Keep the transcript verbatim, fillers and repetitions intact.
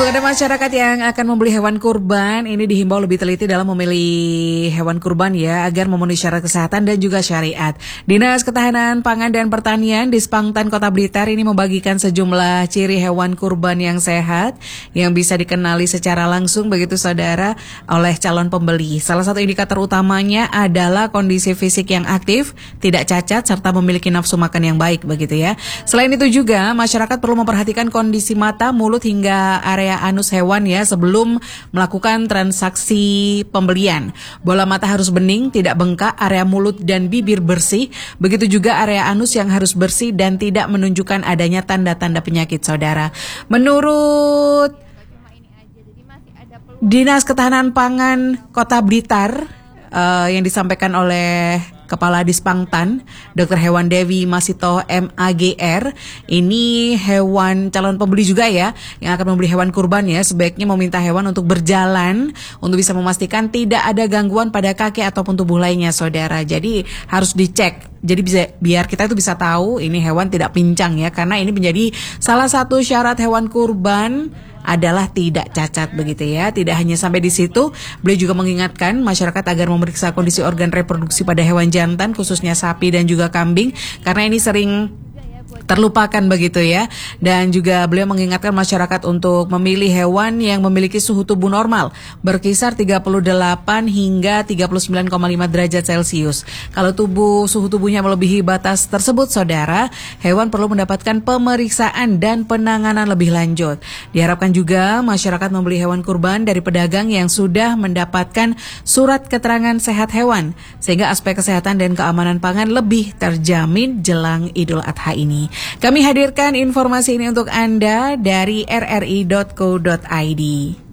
Untuk ada masyarakat yang akan membeli hewan kurban, ini dihimbau lebih teliti dalam memilih hewan kurban ya, agar memenuhi syarat kesehatan dan juga syariat. Dinas Ketahanan Pangan dan Pertanian di Spangtan Kota Blitar ini membagikan sejumlah ciri hewan kurban yang sehat, yang bisa dikenali secara langsung begitu saudara oleh calon pembeli. Salah satu indikator utamanya adalah kondisi fisik yang aktif, tidak cacat, serta memiliki nafsu makan yang baik begitu ya. Selain itu juga, masyarakat perlu memperhatikan kondisi mata, mulut, hingga area anus hewan ya sebelum melakukan transaksi pembelian. Bola mata harus bening, tidak bengkak, area mulut dan bibir bersih. Begitu juga area anus yang harus bersih dan tidak menunjukkan adanya tanda-tanda penyakit saudara. Menurut Dinas Ketahanan Pangan Kota Blitar uh, yang disampaikan oleh Kepala Dispangtan, Dokter Hewan Dewi Masito M A G R, ini hewan calon pembeli juga ya, yang akan membeli hewan kurban ya, sebaiknya meminta hewan untuk berjalan untuk bisa memastikan tidak ada gangguan pada kaki ataupun tubuh lainnya saudara. Jadi harus dicek. Jadi bisa, biar kita itu bisa tahu ini hewan tidak pincang ya, karena ini menjadi salah satu syarat hewan kurban adalah tidak cacat begitu ya. Tidak hanya sampai di situ, beliau juga mengingatkan masyarakat agar memeriksa kondisi organ reproduksi pada hewan jantan, khususnya sapi dan juga kambing, karena ini sering terlupakan begitu ya. Dan juga beliau mengingatkan masyarakat untuk memilih hewan yang memiliki suhu tubuh normal berkisar tiga puluh delapan hingga tiga puluh sembilan koma lima derajat Celcius. Kalau tubuh suhu tubuhnya melebihi batas tersebut saudara, hewan perlu mendapatkan pemeriksaan dan penanganan lebih lanjut. Diharapkan juga masyarakat membeli hewan kurban dari pedagang yang sudah mendapatkan surat keterangan sehat hewan, sehingga aspek kesehatan dan keamanan pangan lebih terjamin jelang Idul Adha ini. Kami hadirkan informasi ini untuk Anda dari r r i dot co dot i d.